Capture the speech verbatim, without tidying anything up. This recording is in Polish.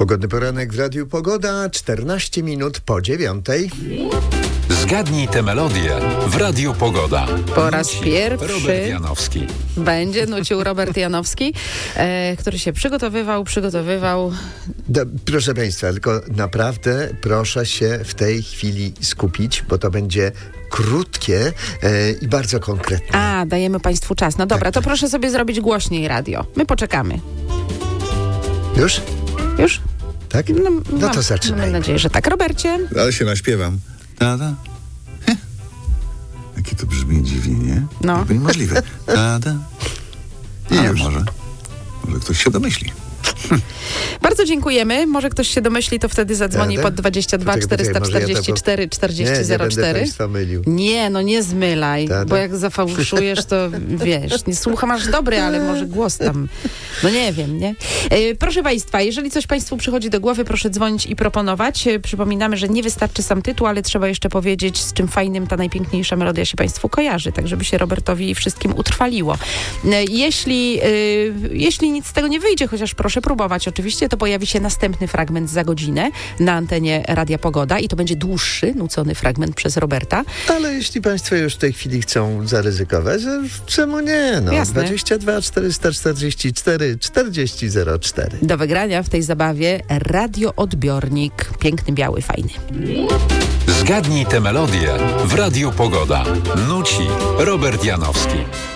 Pogodny poranek w Radiu Pogoda, czternaście minut po dziewiątej. Zgadnij tę melodię w Radiu Pogoda. Po raz Nuci pierwszy Robert Janowski. będzie nucił Robert Janowski, e, który się przygotowywał, przygotowywał. Do, proszę Państwa, tylko naprawdę proszę się w tej chwili skupić, bo to będzie krótkie e, i bardzo konkretne. A, dajemy Państwu czas. No dobra, Tak, to tak. proszę sobie zrobić głośniej radio. My poczekamy. Już? Już? Tak? No, No mam, to zaczynaj. Mam nadzieję, że tak. Robercie? Ale się naśpiewam. Tada. Heh. Jakie to brzmi dziwnie, nie? No. Jakby niemożliwe. Tada. I Ale już. Może, może ktoś się domyśli. Bardzo dziękujemy. Może ktoś się domyśli, to wtedy zadzwoni Prawda? pod dwadzieścia dwa Poczekaj, poczekaj, czterysta czterdzieści cztery czterdzieści Nie, nie zero będę cztery. Państwa mylił. Nie, no nie zmylaj, Tada. bo jak zafałszujesz, to wiesz, nie słucham, masz dobry, ale może głos tam, no nie wiem, nie? E, proszę Państwa, jeżeli coś Państwu przychodzi do głowy, proszę dzwonić i proponować. E, przypominamy, że nie wystarczy sam tytuł, ale trzeba jeszcze powiedzieć, z czym fajnym ta najpiękniejsza melodia się Państwu kojarzy, tak żeby się Robertowi i wszystkim utrwaliło. E, jeśli, e, jeśli nic z tego nie wyjdzie, chociaż proszę próbować oczywiście, to pojawi się następny fragment za godzinę na antenie Radia Pogoda i to będzie dłuższy, nucony fragment przez Roberta. Ale jeśli Państwo już w tej chwili chcą zaryzykować, to czemu nie? No, Jasne. dwadzieścia dwa czterysta czterdzieści cztery czterdzieści zero cztery. Do wygrania w tej zabawie radioodbiornik. Piękny, biały, fajny. Zgadnij tę melodię w Radiu Pogoda. Nuci Robert Janowski.